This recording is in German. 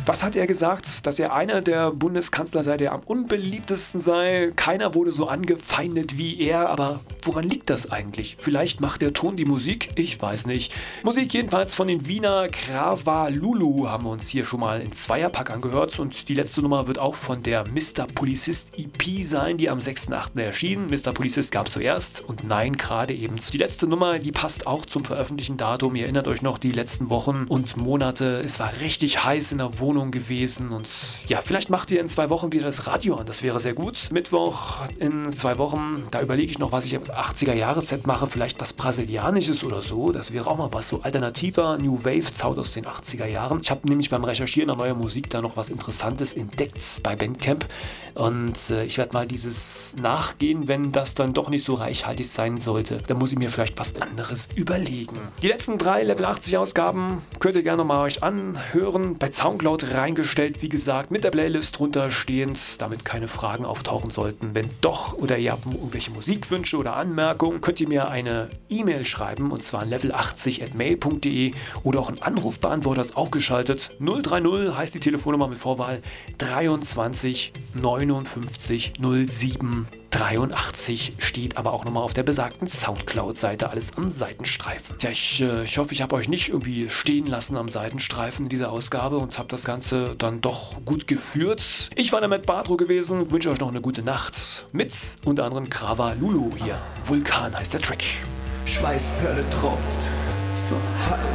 Was hat er gesagt? Dass er einer der Bundeskanzler sei, der am unbeliebtesten sei. Keiner wurde so angefeindet wie er, aber woran liegt das eigentlich? Vielleicht macht der Ton die Musik? Ich weiß nicht. Musik jedenfalls von den Wiener Kravalulu haben wir uns hier schon mal in Zweierpack angehört und die letzte Nummer wird auch von der Mr. Polizist EP sein, die am 6.8. erschien. Mr. Polizist gab es zuerst und nein, gerade eben. Die letzte Nummer, die passt auch zum veröffentlichten Datum. Ihr erinnert euch noch, die letzten Wochen und Monate, es war richtig heiß in der Wohnung gewesen und ja, vielleicht macht ihr in 2 Wochen wieder das Radio an, das wäre sehr gut. Mittwoch in 2 Wochen, da überlege ich noch, was ich im 80er-Jahres-Set mache, vielleicht was Brasilianisches oder so, das wäre auch mal was, so alternativer New Wave-Sound aus den 80er Jahren. Ich habe nämlich beim Recherchieren nach neuer Musik da noch was Interessantes entdeckt bei Bandcamp und ich werde mal dieses nachgehen, wenn das dann doch nicht so reichhaltig sein sollte, dann muss ich mir vielleicht was anderes überlegen. Die letzten 3 Level 80 Ausgaben könnt ihr gerne mal euch anhören, bei Soundcloud reingestellt, wie gesagt, mit der Playlist drunter stehend, damit keine Fragen auftauchen sollten. Wenn doch oder ihr habt irgendwelche Musikwünsche oder Anmerkungen, könnt ihr mir eine E-Mail schreiben und zwar level80@mail.de oder auch ein Anrufbeantworter ist auch geschaltet. 030 heißt die Telefonnummer mit Vorwahl 23 59 07 83 steht aber auch nochmal auf der besagten Soundcloud-Seite, alles am Seitenstreifen. Ja, ich hoffe, ich habe euch nicht irgendwie stehen lassen am Seitenstreifen in dieser Ausgabe und habe das Ganze dann doch gut geführt. Ich war der Matt Bartro gewesen, wünsche euch noch eine gute Nacht mit unter anderem Kravalulu hier. Vulkan heißt der Track. Schweißperle tropft, so heiß.